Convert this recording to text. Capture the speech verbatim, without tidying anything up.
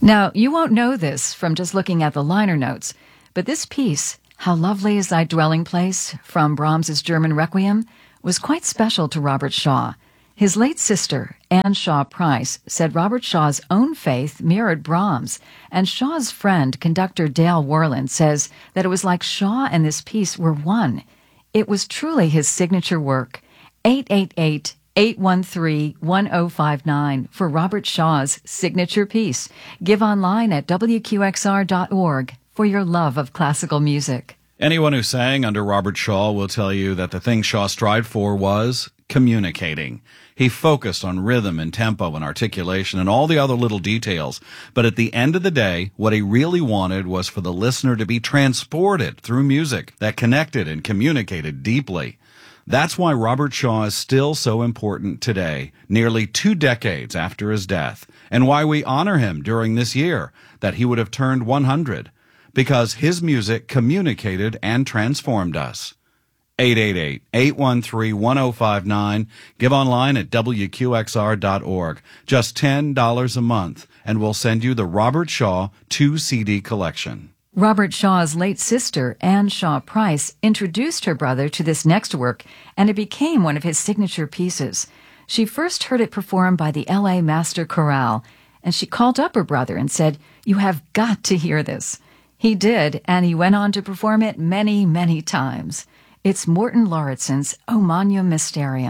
Now, you won't know this from just looking at the liner notes, but this piece, How Lovely is Thy Dwelling Place, from Brahms's German Requiem, was quite special to Robert Shaw. His late sister, Anne Shaw Price, said Robert Shaw's own faith mirrored Brahms, and Shaw's friend, conductor Dale Worland, says that it was like Shaw and this piece were one. It was truly his signature work. eight eight eight, eight one three, one zero five nine for Robert Shaw's signature piece. Give online at W Q X R dot org for your love of classical music. Anyone who sang under Robert Shaw will tell you that the thing Shaw strived for was communicating. He focused on rhythm and tempo and articulation and all the other little details. But at the end of the day, what he really wanted was for the listener to be transported through music that connected and communicated deeply. That's why Robert Shaw is still so important today, nearly two decades after his death, and why we honor him during this year, that he would have turned one hundred, because his music communicated and transformed us. eight eight eight, eight one three, one zero five nine. Give online at W Q X R dot org. Just ten dollars a month, and we'll send you the Robert Shaw two C D collection. Robert Shaw's late sister, Anne Shaw Price, introduced her brother to this next work, and it became one of his signature pieces. She first heard it performed by the L A Master Chorale, and she called up her brother and said, "You have got to hear this." He did, and he went on to perform it many, many times. It's Morton Lauritson's O Magnum Mysterium.